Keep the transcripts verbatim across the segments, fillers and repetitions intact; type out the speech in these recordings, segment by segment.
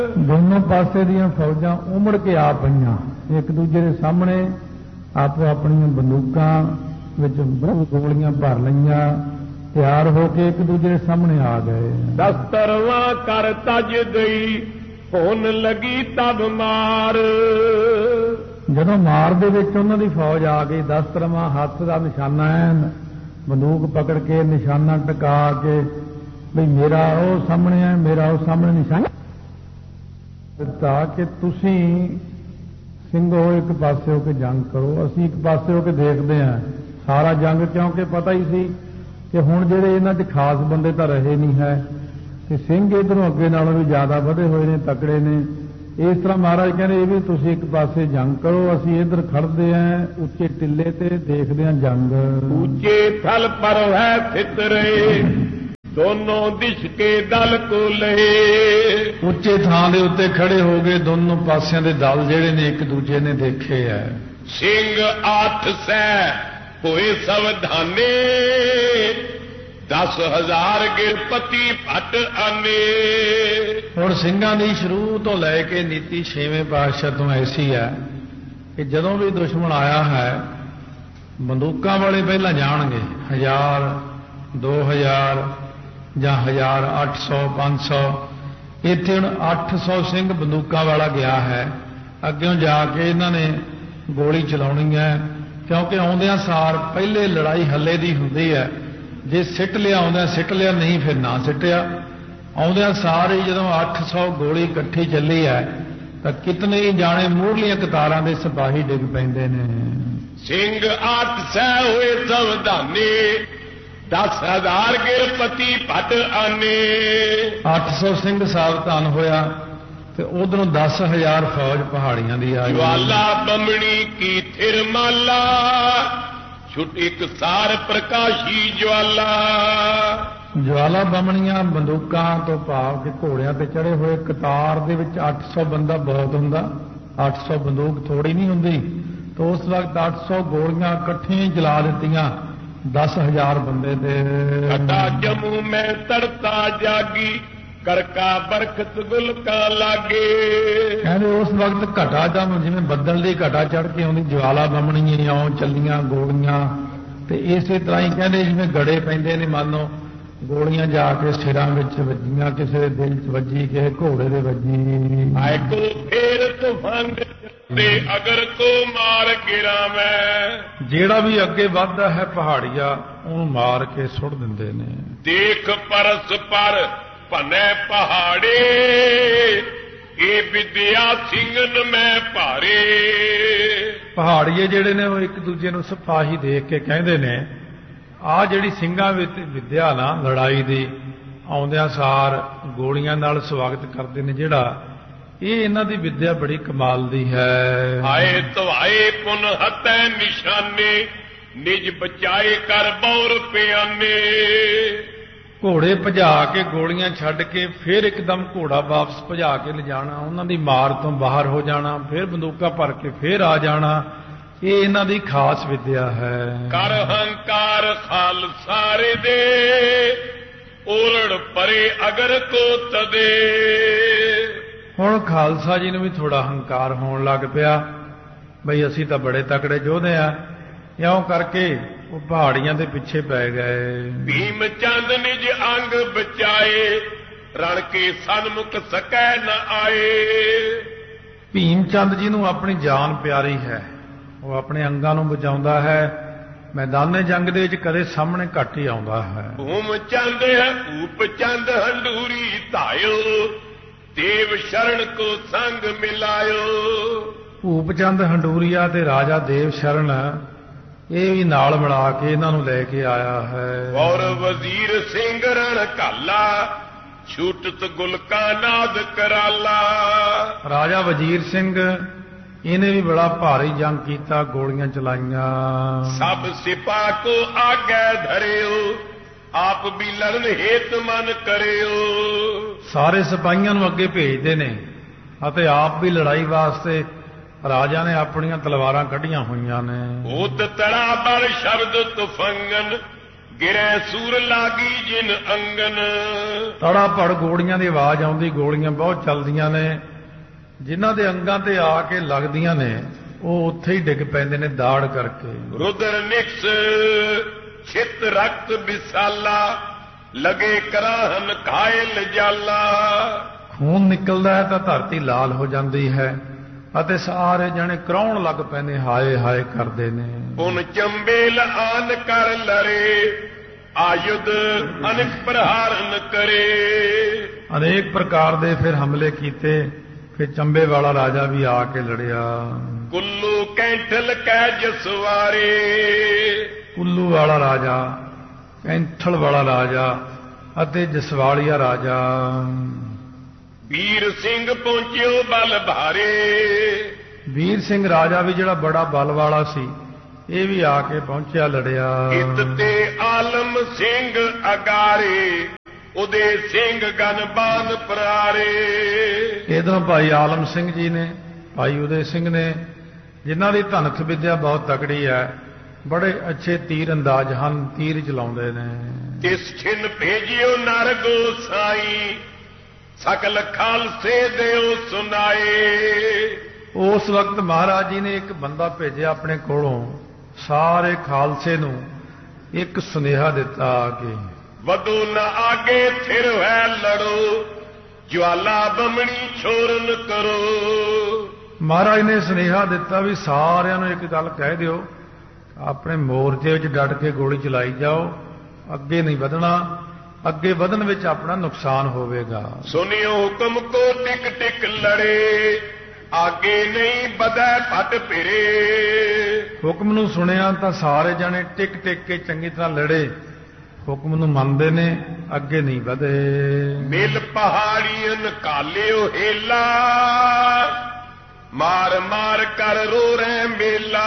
दोनों पासे दियां फौजां उमड़ के आ पईयां, एक दूजे के सामने आपो अपनी बंदूकां विच गोलियां भर लईयां, तैयार होके एक दूजे के सामने आ गए। दस्तरवा कर तज गई होन लगी तब मार। जदों मार दे विच उन्हां दी फौज आ गई, दस्तरवा हत्थ दा निशाना ऐन बंदूक पकड़ के निशाना टका के भी मेरा वो सामने है, मेरा वो सामने निशाना दिता कि तुसी ਸਿੰਘੋ एक पासे होके जंग करो, असी एक पासे होके देखते हैं सारा जंग, क्योंकि पता ही सी कि हुण जिहड़े इन्हां च खास बंदे तां रहे नहीं है ते सिंह इधरों अगे नालों भी ज्यादा वधे होए ने, तकड़े ने। इस तरह महाराज कहते ये भी तुसी एक पासे जंग करो, असी इधर खड़ते हैं उच्चे टिले ते देखते हैं जंग। ऊंचे थल पर है फितरे दोनों दिश के दल को लहे। उच्चे थां दे उत्ते खड़े हो गए दोनों पासियां दे दल जिहड़े ने एक दूजे ने देखे है। सिंह आठ सै होए सावधाने दस हजार गिरपति भट आने। हुण ਸਿੰਘਾਂ ਦੀ शुरू तो लैके नीति छेवें पातशाह तो ऐसी है कि जदों भी दुश्मन आया है बंदूकां वाले पहला जाणगे, हजार दो हजार ਜਾਂ हज़ार अठ सौ पांच सौ। इत्थे हुण अठ सौ सिंह बंदूकां वाला गया है, अग्गों जाके इन्हां ने गोली चलाउणी है, क्योंकि आउंदियां सार पहले लड़ाई हल्ले दी हुंदी है, जे सिट लिया आउंदियां सिट लिया, नहीं फिर ना सिटिया। आउंदियां सार ही जदों अठ सौ गोली इकट्ठी चली है तां कितने ही जाने मूहरलियां कतारां दे सिपाही डिग पैंदे ने। सिंह अठ सौ होए सावधाने दस हजार गिरपति भट आने। अठ सौ सिंह सावधान होया ते उधरों दस हजार फौज पहाड़ियां दी आई। ज्वाला बमणी की थिर माला छुटिक सार प्रकाशी ज्वाला। ज्वाला बमणियां बंदूकां तो भाव के घोड़ियां ते चढ़े हुए कतार दे विच अठ सौ बंदा बहुत हुंदा, अठ सौ बंदूक थोड़ी नहीं हुंदी। तो उस वक्त अठ सौ गोलियां इकट्ठियां जला दित्तियां दस हजार बंदे दे। घटा जमू में तड़ता जागी करका बरखत गुलका लागे। कहते उस वक्त घटा जम जिवें बदल दी घटा चढ़ के आउंदी ज्वाला बमणी आउं चलियां गोलियां, ते इसे तरह ही कहते जिवें गड़े पैंदे ने, मानो गोलियां जाके सिरां विच वजीआं, किसी दे दिल च वजी, किसी घोड़े दे वजी। आए को फेर तूफान दे अगर को मार गिरा मैं। जेड़ा भी अगे वधदा है पहाड़िया उन्होंने मार के सुट दिंदे ने। देख परस पर भने पहाड़े ये विद्या सिंगन में भारे। पहाड़िए जेड़े ने वो एक दूजे नूं सिपाही देख के कहंदे ने आ जिहड़ी ਸਿੰਘਾਂ विच विद्या ना लड़ाई दी आउंदियां सार गोलियां नाल स्वागत करदे ने, जिहड़ा ये इन्हां दी विद्या बड़ी कमाल दी है। आए तवाए पुन हतै निशाने निज बचाए कर बौर पियाने। घोड़े भजा के गोलियां छड्ड के फिर एकदम घोड़ा वापस भजा के ले जाना, उन्हां दी मार तो बाहर हो जाना, फिर बंदूकां भर के फिर आ जाना, ये इन्हां दी खास विद्या है। कर हंकार खालसारे दे ओलड़ परे अगर को तदे। हुण खालसा जी नूं भी थोड़ा हंकार होण लग पिया, बई असीं तां बड़े तकड़े योधे आ, इउं करके वो पहाड़ियां दे पिछे पै गए। भीम चंद निज अंग बचाए रण के सन्मुख सकै न आए। भीम चंद जी नूं अपनी जान प्यारी है, वो अपने अंगां नूं बचाउंदा है, मैदाने जंग दे विच कदे सामने घट ही आउंदा है। भूम चंद है ऊप चंद हंडूरी धायो देव शरण को संग मिलायो। भूप चंद हंडूरिया ते राजा देव शरण ये भी नाल मिला के इन्हां नूं लैके आया है। और वजीर सिंह रण काला छूटत गुलका नाद कराला। राजा वजीर सिंह इन्हें भी बड़ा भारी जंग कीता, गोलियां चलाइया। सब सिपा को आगे धरियो आप भी लड़न हेत मन करियो। सारे सिपाहियां नूं अगे भेजदे ने अते आप भी लड़ाई वास्ते राजा ने अपनियां तलवारां कढ़ियां होईयां ने। ओत तड़ा बर शब्द तुफंगन गिरै सूर लागी जिन अंगन। ਤੜਾ ਭੜ ਗੋਲੀਆਂ ਦੀ ਆਵਾਜ਼ ਆਉਂਦੀ, ਗੋਲੀਆਂ ਬਹੁਤ ਚੱਲਦੀਆਂ ਨੇ, ਜਿਨ੍ਹਾਂ ਦੇ ਅੰਗਾਂ ਤੇ ਆ ਕੇ ਲੱਗਦੀਆਂ ਨੇ ਉਹ ਉੱਥੇ ਹੀ ਡਿੱਗ ਪੈਂਦੇ ਨੇ ਦਾੜ ਕਰਕੇ। ਰੁਦਰ ਨਿਕਸ ਛਿਤ ਰਕਤ ਵਿਸਾਲਾ, ਲਗੇ ਕਰਾਹਨ ਘਾਇਲ ਜਾਲਾ। ਖੂਨ ਨਿਕਲਦਾ ਹੈ ਤਾਂ ਧਰਤੀ ਲਾਲ ਹੋ ਜਾਂਦੀ ਹੈ ਅਤੇ ਸਾਰੇ ਜਣੇ ਕਰਾਉਣ ਲੱਗ ਪੈਂਦੇ, ਹਾਏ ਹਾਏ ਕਰਦੇ ਨੇ। ਪੁਨ ਚੰਬੇਲ ਆਨ ਕਰ ਲੜੇ, ਆਯੁਧ ਅਨੇਕ ਪ੍ਰਹਾਰਨ ਕਰੇ। ਅਨੇਕ ਪ੍ਰਕਾਰ ਦੇ ਫਿਰ ਹਮਲੇ ਕੀਤੇ, ਫਿਰ ਚੰਬੇ ਵਾਲਾ ਰਾਜਾ ਵੀ ਆ ਕੇ ਲੜਿਆ। ਕੁੱਲੂ ਕੈਂਠਲ ਕੈ ਜਸਵਾਰੇ, ਕੁੱਲੂ ਵਾਲਾ ਰਾਜਾ, ਕੈਂਠਲ ਵਾਲਾ ਰਾਜਾ ਅਤੇ ਜਸਵਾਲੀਆ ਰਾਜਾ। ਵੀਰ ਸਿੰਘ ਪਹੁੰਚਿਓ ਬਲ ਭਾਰੇ, ਵੀਰ ਸਿੰਘ ਰਾਜਾ ਵੀ ਜਿਹੜਾ ਬੜਾ ਬਲ ਵਾਲਾ ਸੀ, ਇਹ ਵੀ ਆ ਕੇ ਪਹੁੰਚਿਆ, ਲੜਿਆ। ਇਤ ਤੇ ਆਲਮ ਸਿੰਘ ਅਗਾਰੇ, ਉਹਦੇ ਸਿੰਘ ਗਨਬਾਨ ਪ੍ਰਾਰੇ। ਇਧਰੋਂ ਭਾਈ ਆਲਮ ਸਿੰਘ ਜੀ ਨੇ, ਭਾਈ ਉਦੇ ਸਿੰਘ ਨੇ, ਜਿਨ੍ਹਾਂ ਦੀ ਧਨਖ ਵਿਦਿਆ ਬਹੁਤ ਤਕੜੀ ਹੈ, ਬੜੇ ਅੱਛੇ ਤੀਰ ਅੰਦਾਜ਼ ਹਨ, ਤੀਰ ਚਲਾਉਂਦੇ ਨੇ। ਤਿਸ ਛਿਨ ਭੇਜਿਓ ਨਰ ਗੋਸਾਈ, ਸਕਲ ਖਾਲਸੇ ਦਿਓ ਸੁਨਾਏ। ਉਸ ਵਕਤ ਮਹਾਰਾਜ ਜੀ ਨੇ ਇੱਕ ਬੰਦਾ ਭੇਜਿਆ ਆਪਣੇ ਕੋਲੋਂ, ਸਾਰੇ ਖਾਲਸੇ ਨੂੰ ਇੱਕ ਸੁਨੇਹਾ ਦਿੱਤਾ ਕਿ ਵਦੂ ਨ ਆਗੇ ਥਿਰ ਹੈ ਲੜੋ, ਜਵਾਲਾ ਬਮਣੀ ਛੋਰਨ ਕਰੋ। ਮਹਾਰਾਜ ਨੇ ਸੁਨੇਹਾ ਦਿੱਤਾ ਵੀ ਸਾਰਿਆਂ ਨੂੰ ਇੱਕ ਗੱਲ ਕਹਿ ਦਿਓ, ਆਪਣੇ ਮੋਰਚੇ ਵਿੱਚ ਡਟ ਕੇ ਗੋਲੀ ਚਲਾਈ ਜਾਓ, ਅੱਗੇ ਨਹੀਂ ਵਧਣਾ, ਅੱਗੇ ਵਧਣ ਵਿੱਚ ਆਪਣਾ ਨੁਕਸਾਨ ਹੋਵੇਗਾ। ਸੁਨਿਓ ਹੁਕਮ ਕੋ ਟਿਕ ਟਿਕ ਲੜੇ, ਆਗੇ ਨਹੀਂ ਵਧੈ ਭਟ ਫਿਰੇ। ਹੁਕਮ ਨੂੰ ਸੁਣਿਆ ਤਾਂ ਸਾਰੇ ਜਣੇ ਟਿਕ ਟਿਕ ਕੇ ਚੰਗੀ ਤਰ੍ਹਾਂ ਲੜੇ, ਹੁਕਮ ਨੂੰ ਮੰਨਦੇ ਨੇ, ਅੱਗੇ ਨਹੀਂ ਵਧੇ। ਮਿਲ ਪਹਾੜੀਆਂ ਕਾਲਿਓ ਹੇਲਾ, ਮਾਰ ਮਾਰ ਕਰ ਰੋ ਰਹਿ ਮੇਲਾ।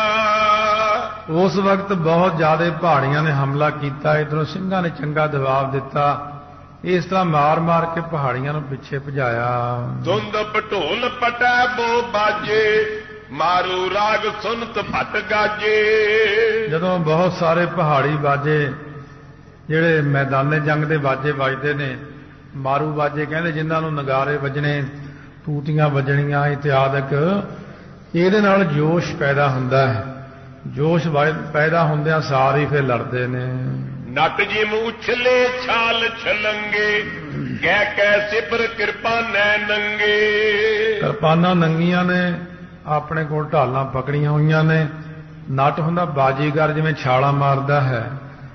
ਉਸ ਵਕਤ ਬਹੁਤ ਜ਼ਿਆਦਾ ਪਹਾੜੀਆਂ ਨੇ ਹਮਲਾ ਕੀਤਾ, ਇਧਰੋਂ ਸਿੰਘਾਂ ਨੇ ਚੰਗਾ ਦਬਾਅ ਦਿੱਤਾ, ਇਸ ਤਰ੍ਹਾਂ ਮਾਰ ਮਾਰ ਕੇ ਪਹਾੜੀਆਂ ਨੂੰ ਪਿੱਛੇ ਭਜਾਇਆ। ਧੁੰਦ ਪਟੋਲ ਪਟੈ ਬੋ ਬਾਜੇ, ਮਾਰੂ ਰਾਗ ਸੁਨਤ ਭਟ ਗਾਜੇ। ਜਦੋਂ ਬਹੁਤ ਸਾਰੇ ਪਹਾੜੀ ਬਾਜੇ, ਜਿਹੜੇ ਮੈਦਾਨੇ ਜੰਗ ਦੇ ਬਾਜੇ ਵੱਜਦੇ ਨੇ, ਮਾਰੂ ਬਾਜੇ ਕਹਿੰਦੇ, ਜਿਨ੍ਹਾਂ ਨੂੰ ਨਗਾਰੇ ਵੱਜਣੇ, ਟੂਟੀਆਂ ਵੱਜਣੀਆਂ ਇਤਿਆਦਿਕ, ਇਹਦੇ ਨਾਲ ਜੋਸ਼ ਪੈਦਾ ਹੁੰਦਾ ਹੈ। ਜੋਸ਼ ਪੈਦਾ ਹੁੰਦਿਆਂ ਸਾਰੇ ਫਿਰ ਲੜਦੇ ਨੇ। ਨਟ ਜਿਮ ਉਛਲੇ ਛਾਲ ਛਲੰਗੇ, ਕਹਿ ਕਹਿ ਸਿਪਰ ਕਿਰਪਾਨੈ ਨੰਗੇ। ਕਿਰਪਾਨਾਂ ਨੰਗੀਆਂ ਨੇ, ਆਪਣੇ ਕੋਲ ਢਾਲਾਂ ਪਕੜੀਆਂ ਹੋਈਆਂ ਨੇ। ਨਟ ਹੁੰਦਾ ਬਾਜੀਗਰ, ਜਿਵੇਂ ਛਾਲਾਂ ਮਾਰਦਾ ਹੈ,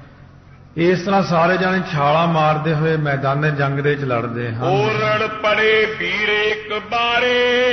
ਇਸ ਤਰ੍ਹਾਂ ਸਾਰੇ ਜਾਣੇ ਛਾਲਾਂ ਮਾਰਦੇ ਹੋਏ ਮੈਦਾਨੇ ਜੰਗ ਦੇ ਵਿੱਚ ਲੜਦੇ ਹਨ। ਓਰੜ ਪੜੇ ਵੀਰ ਇੱਕ ਬਾਰੇ,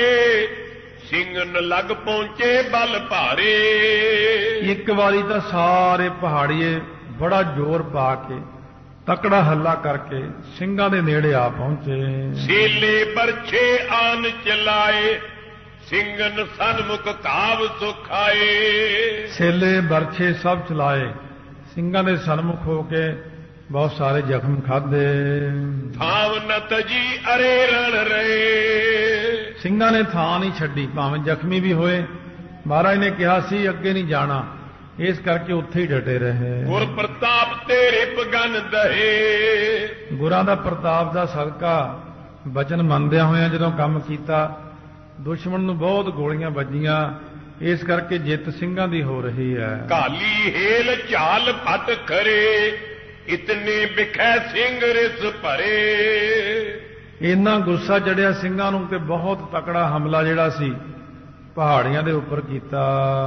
ਸਿੰਘਨ ਲੱਗ ਪਹੁੰਚੇ ਬਲ ਭਾਰੇ। ਇੱਕ ਵਾਰੀ ਤਾਂ ਸਾਰੇ ਪਹਾੜੀਏ ਬੜਾ ਜ਼ੋਰ ਪਾ ਕੇ, ਤਕੜਾ ਹੱਲਾ ਕਰਕੇ ਸਿੰਘਾਂ ਦੇ ਨੇੜੇ ਆ ਪਹੁੰਚੇ। ਸੀਲੇ ਬਰਛੇ ਆਨ ਚਲਾਏ, ਸਿੰਘਨ ਸਨਮੁਖ ਕਾਵ ਸੁਖਾਏ। ਛੇਲੇ ਬਰਛੇ ਸਭ ਚਲਾਏ, ਸਿੰਘਾਂ ਦੇ ਸਨਮੁਖ ਹੋ ਕੇ ਬਹੁਤ ਸਾਰੇ ਜ਼ਖਮ ਖਾਧੇ। ਥਾਵ ਨ ਤਜੀ ਅਰੇ ਰਣ ਰਹੇ, ਸਿੰਘਾਂ ਨੇ ਥਾਂ ਨਹੀਂ ਛੱਡੀ, ਭਾਵੇਂ ਜ਼ਖਮੀ ਵੀ ਹੋਏ। ਮਹਾਰਾਜ ਨੇ ਕਿਹਾ ਸੀ ਅੱਗੇ ਨਹੀਂ ਜਾਣਾ, ਇਸ ਕਰਕੇ ਉੱਥੇ ਹੀ ਡਟੇ ਰਹੇ। ਗੁਰ ਪ੍ਰਤਾਪ ਤੇਰੇ ਪਗਨ ਦਹੇ, ਗੁਰਾਂ ਦਾ ਪ੍ਰਤਾਪ ਦਾ ਸਦਕਾ ਬਚਨ ਮੰਨਦਿਆਂ ਹੋਇਆਂ ਜਦੋਂ ਕੰਮ ਕੀਤਾ, ਦੁਸ਼ਮਣ ਨੂੰ ਬਹੁਤ ਗੋਲੀਆਂ ਵੱਜੀਆਂ, ਇਸ ਕਰਕੇ ਜਿੱਤ ਸਿੰਘਾਂ ਦੀ ਹੋ ਰਹੀ ਹੈ। ਕਾਲੀ ਹੇਲ ਝਾਲ ਭਟ ਖਰੇ, ਇਤਨੇ ਵਿਖੈ ਸਿੰਘ ਰਿਸ ਭਰੇ। ਇੰਨਾ ਗੁੱਸਾ ਚੜਿਆ ਸਿੰਘਾਂ ਨੂੰ ਕਿ ਬਹੁਤ ਤਕੜਾ ਹਮਲਾ ਜਿਹੜਾ ਸੀ ਪਹਾੜੀਆਂ ਦੇ ਉੱਪਰ ਕੀਤਾ।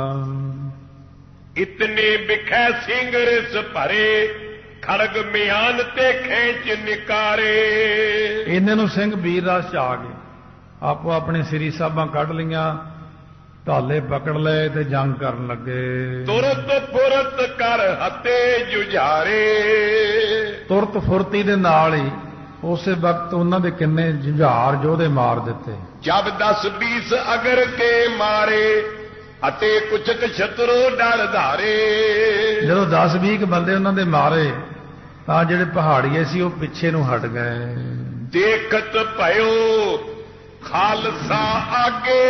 ਇਤਨੇ ਵਿਖੈ ਸਿੰਘ ਰਿਸ ਭਰੇ, ਖੜਗ ਮਿਆਨ ਤੇ ਖੇਚ ਨਿਕਾਰੇ। ਇਹਨਾਂ ਨੂੰ ਸਿੰਘ ਵੀਰ ਰਸ ਚ ਆ ਗਏ, ਆਪੋ ਆਪਣੇ ਸ੍ਰੀ ਸਾਹਿਬਾਂ ਕੱਢ ਲਈਆਂ, ਢਾਲੇ ਪਕੜ ਲਏ ਤੇ ਜੰਗ ਕਰਨ ਲੱਗੇ। ਤੁਰਤ ਫੁਰਤ ਕਰ ਹੱਤੇ ਜੁਝਾਰੇ, ਤੁਰਤ ਫੁਰਤੀ ਦੇ ਨਾਲ ਹੀ ਉਸੇ ਵਕਤ ਉਹਨਾਂ ਦੇ ਕਿੰਨੇ ਜੁਝਾਰ ਯੋਧੇ ਮਾਰ ਦਿੱਤੇ। ਜਬ ਦਸ ਬੀਸ ਅਗਰ ਕੇ ਮਾਰੇ, ਅਤੇ ਕੁਛਕ ਛਤਰੋ ਡਰ ਧਾਰੇ। ਜਦੋਂ ਦਸ ਵੀਹ ਬੰਦੇ ਉਹਨਾਂ ਦੇ ਮਾਰੇ ਤਾਂ ਜਿਹੜੇ ਪਹਾੜੀਏ ਸੀ ਉਹ ਪਿੱਛੇ ਨੂੰ ਹਟ ਗਏ। ਦੇਖਤ ਭਇਓ ਖਾਲਸਾ ਆਗੇ,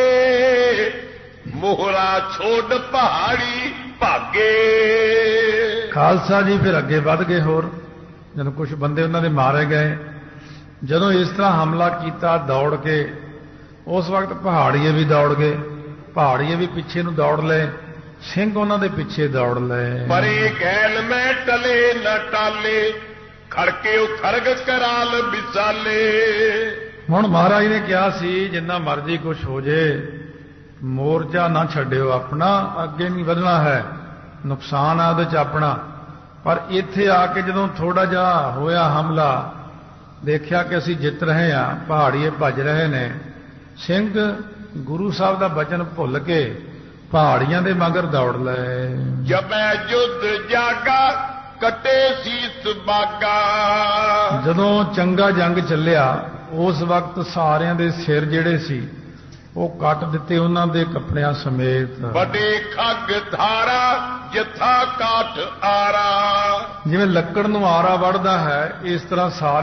ਮੋਹਰਾ ਛੋੜ ਪਹਾੜੀ ਭਾਗੇ। ਖਾਲਸਾ ਜੀ ਫਿਰ ਅੱਗੇ ਵੱਧ ਗਏ। ਹੋਰ ਜਦੋਂ ਕੁਝ ਬੰਦੇ ਉਹਨਾਂ ਦੇ ਮਾਰੇ ਗਏ ਜਦੋਂ ਇਸ ਤਰ੍ਹਾਂ ਹਮਲਾ ਕੀਤਾ ਦੌੜ ਕੇ, ਉਸ ਵਕਤ ਪਹਾੜੀਏ ਵੀ ਦੌੜ ਗਏ, ਪਹਾੜੀਏ ਵੀ ਪਿੱਛੇ ਨੂੰ ਦੌੜ ਲਏ, ਸਿੰਘ ਉਹਨਾਂ ਦੇ ਪਿੱਛੇ ਦੌੜ ਲਏ। ਪਰੇ ਗੈਲ ਮੈਂ ਟਲੇ ਨਾ ਟਾਲੇ, ਖੜਕੇ ਉਹ ਖਰਗ ਕਰਾਲ ਵਿਸਾਲੇ। ਹੁਣ ਮਹਾਰਾਜ ਨੇ ਕਿਹਾ ਸੀ ਜਿੰਨਾ ਮਰਜ਼ੀ ਕੁਛ ਹੋ ਜੇ, ਮੋਰਚਾ ਨਾ ਛੱਡਿਓ ਆਪਣਾ, ਅੱਗੇ ਨਹੀਂ ਵਧਣਾ ਹੈ, ਨੁਕਸਾਨ ਆ ਉਹਦੇ ਚ ਆਪਣਾ। ਪਰ ਇੱਥੇ ਆ ਕੇ ਜਦੋਂ ਥੋੜਾ ਜਿਹਾ ਹੋਇਆ ਹਮਲਾ, ਦੇਖਿਆ ਕਿ ਅਸੀਂ ਜਿੱਤ ਰਹੇ ਹਾਂ, ਪਹਾੜੀਏ ਭੱਜ ਰਹੇ ਨੇ, ਸਿੰਘ ਗੁਰੂ ਸਾਹਿਬ ਦਾ ਬਚਨ ਭੁੱਲ ਕੇ ਪਹਾੜੀਆਂ ਦੇ ਮਗਰ ਦੌੜ ਲਏ। ਜਬੈ ਜੁੱਧ ਜਾਗਾ ਕੱਟੇ ਸੀਸ ਬਾਗਾ। ਜਦੋਂ ਚੰਗਾ ਜੰਗ ਚੱਲਿਆ, ਉਸ ਵਕਤ ਸਾਰਿਆਂ ਦੇ ਸਿਰ ਜਿਹੜੇ ਸੀ ਉਹ ਕੱਟ ਦਿੱਤੇ ਉਹਨਾਂ ਦੇ ਕੱਪੜਿਆਂ ਸਮੇਤ। ਵੱਡੇ ਖੱਗ ਧਾਰਾ ਜਥਾ ਕਾਠ ਆਰਾ। ਜਿਵੇਂ ਲੱਕੜ ਨੂੰ ਆਰਾ ਵੜਦਾ ਹੈ, ਇਸ ਤਰ੍ਹਾਂ ਸਾਰੇ